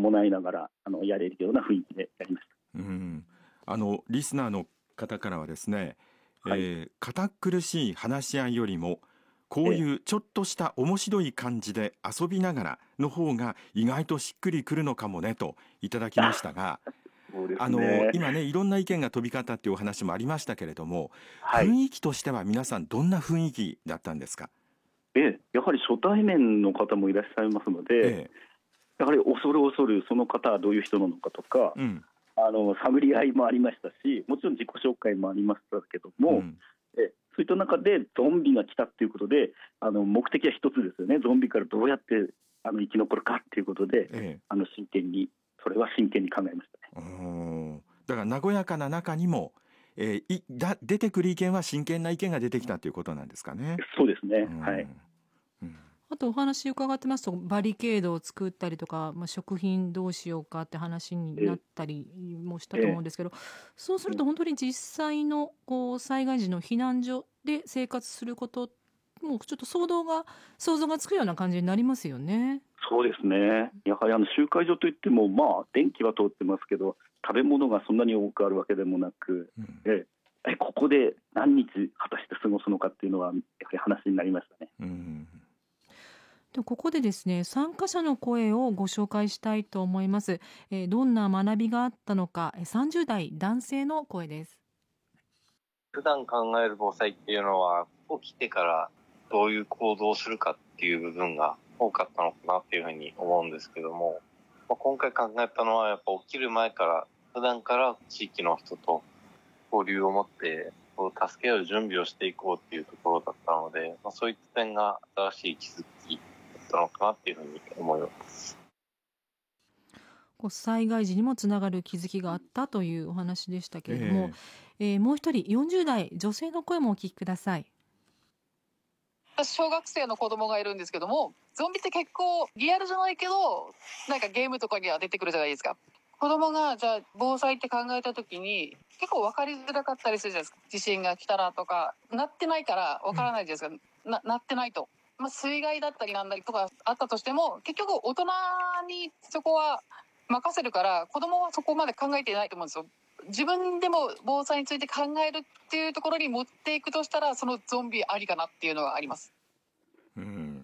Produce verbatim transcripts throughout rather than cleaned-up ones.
伴いながらあのやれるような雰囲気でやりました。 うん、あのリスナーの方からはですね、 はい、 えー堅苦しい話し合いよりもこうえいうちょっとした面白い感じで遊びながらの方が意外としっくりくるのかもねといただきましたが、 そうですあのね。 今ねいろんな意見が飛び交ったっていうお話もありましたけれども、 はい。 雰囲気としては皆さんどんな雰囲気だったんですか？ ええ、やはり初対面の方もいらっしゃいますので、 ええ、 やはり恐る恐るその方はどういう人なのかとか、 うん、 あの探り合いもありましたし、もちろん自己紹介もありましたけども、 うん、 えそういった中でゾンビが来たっていうことで、あの目的は一つですよね。ゾンビからどうやってあの生き残るかっていうことで、 ええ、 あの真剣にそれは真剣に考えましたね。 うーん、だから和やかな中にも、えーいだ出てくる意見は真剣な意見が出てきたということなんですかね。 そうですうね。はい。 ん、うん、 あとお話伺ってますとバリケードを作ったりとか、まあ、食品どうしようかって話になっえたりもしたと思うんえですけど、そうするとえ本当に実際のこう災害時の避難所で生活することもうちょっと想像が想像がつくような感じになりますよね。 そうですね。やはりあの集会所といっても、まあ電気は通ってますけど、食べ物がそんなに多くあるわけでもなく、 うん、 ええ、ここで何日果たして過ごすのかっていうのはやはり話になりましたね。 うん、 でここでですね、参加者の声をご紹介したいと思います。えーどんな学びがあったのか、えーさんじゅう代男性の声です。 普段考える防災っていうのは、起きてからどういう行動をするかっていう部分が多かったのかなっていうふうに思うんですけども、まあ、今回考えたのはやっぱ起きる前から、普段から地域の人と交流を持ってこう助け合う準備をしていこうっていうところだったので、まあ、そういった点が新しい気づきだったのかなっていうふうに思います。 こう災害時にもつながる気づきがあったというお話でしたけれども、 ええーもう一人よんじゅう代女性の声もお聞きください。 私小学生の子供がいるんですけども、ゾンビって結構リアルじゃないけどなんかゲームとかには出てくるじゃないですか。子供がじゃあ防災って考えた時に結構分かりづらかったりするじゃないですか。地震が来たらとかなってないから分からないじゃないですか、うん、な, なってないと、まあ、水害だったりなんだりとかあったとしても結局大人にそこは任せるから子供はそこまで考えていないと思うんですよ。自分でも防災について考えるっていうところに持っていくとしたら、そのゾンビありかなっていうのがあります。 うん、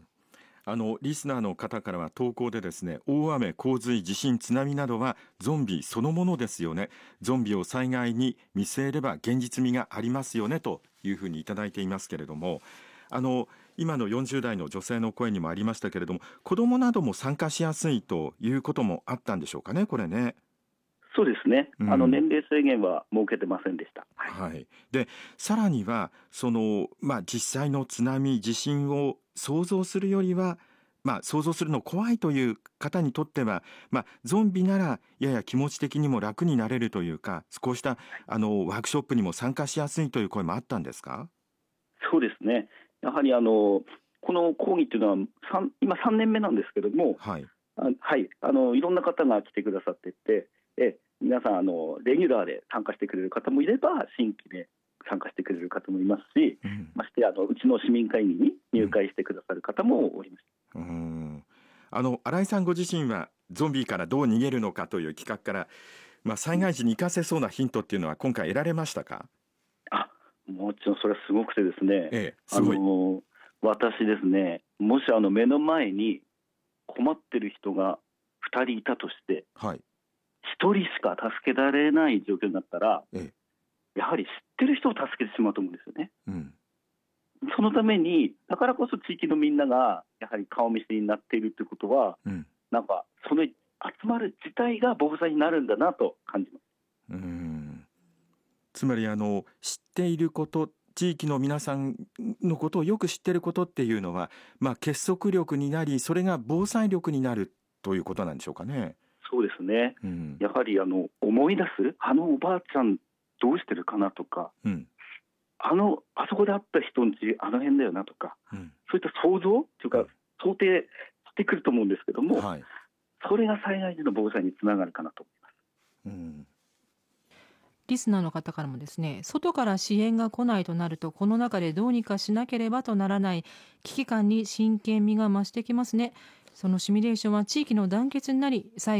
あのリスナーの方からは投稿でですね、大雨洪水地震津波などはゾンビそのものですよね、ゾンビを災害に見据えれば現実味がありますよねというふうにいただいていますけれども、あの今のよんじゅう代の女性の声にもありましたけれども、子どもなども参加しやすいということもあったんでしょうかね、これね。 そうですね。 うん、 あの年齢制限は設けてませんでした。 はい、でさらにはその、まあ、実際の津波地震を想像するよりは、まあ、想像するの怖いという方にとっては、まあ、ゾンビならやや気持ち的にも楽になれるというか、こうしたあのワークショップにも参加しやすいという声もあったんですか？ そうですね。やはりあのこの講義っていうのはさん今さんねんめなんですけども、 はい、 あはい、あのいろんな方が来てくださっていて、え皆さんあのレギュラーで参加してくれる方もいれば新規で参加してくれる方もいますし、 うん、 ましてあのうちの市民会議に入会してくださる方もおりました。 うん、あの新井さんご自身はゾンビからどう逃げるのかという企画から、まあ、災害時に生かせそうなヒントっていうのは今回得られましたか？ あ、もちろんそれはすごくてですね、 ええ、すごい。 あの私ですね、もしあの目の前に困ってる人がふたりいたとして、 はい、 ひとりしか助けられない状況になったら、 ええ、 やはり知ってる人を助けてしまうと思うんですよね。 うん、 そのためにだからこそ地域のみんながやはり顔見知りになっているということは、 うん、 なんかその集まる自体が防災になるんだなと感じます。 うん、つまりあの知っていること、地域の皆さんのことをよく知っていることっていうのは、まあ、結束力になり、それが防災力になるということなんでしょうかね。 そうですね、 うん、 やはりあの思い出すあのおばあちゃんどうしてるかなとか、 うん、 あのあそこで会った人んちあの辺だよなとか、 うん、 そういった想像というか、 うん、 想定してくると思うんですけども、 はい、 それが災害時の防災につながるかなと思います。 うん、 リスナーの方からもですね、外から支援が来ないとなるとこの中でどうにかしなければとならない危機感に真剣味が増してきますね。そのシミュレーションは地域の団結になり災